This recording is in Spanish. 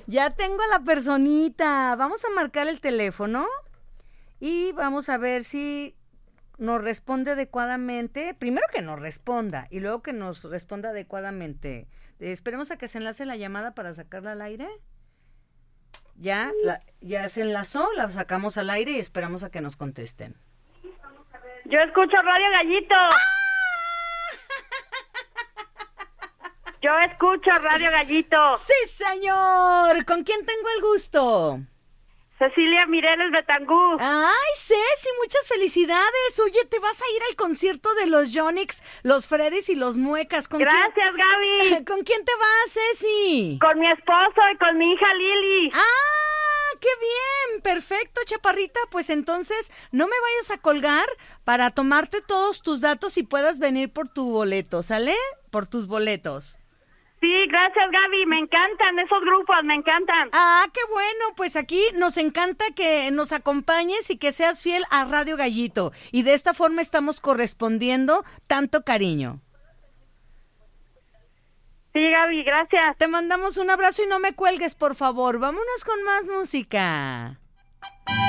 Ya tengo a la personita. Vamos a marcar el teléfono y vamos a ver si nos responde adecuadamente. Primero que nos responda y luego que nos responda adecuadamente. Esperemos a que se enlace la llamada para sacarla al aire. Ya se enlazó, la sacamos al aire y esperamos a que nos contesten. Yo escucho Radio Gallito. Yo escucho Radio Gallito. ¡Sí, señor! ¿Con quién tengo el gusto? Cecilia Mireles Betangú. ¡Ay, Ceci! ¡Muchas felicidades! Oye, ¿te vas a ir al concierto de los Yonix, los Freddys y los Muecas? Gracias, Gaby. ¿Con quién te vas, Ceci? Con mi esposo y con mi hija Lili. ¡Ah! ¡Qué bien! Perfecto, chaparrita. Pues entonces no me vayas a colgar para tomarte todos tus datos y puedas venir por tu boleto, ¿sale? Por tus boletos. Sí, gracias, Gaby. Me encantan esos grupos, me encantan. Ah, qué bueno. Pues aquí nos encanta que nos acompañes y que seas fiel a Radio Gallito. Y de esta forma estamos correspondiendo tanto cariño. Sí, Gaby, gracias. Te mandamos un abrazo y no me cuelgues, por favor. Vámonos con más música.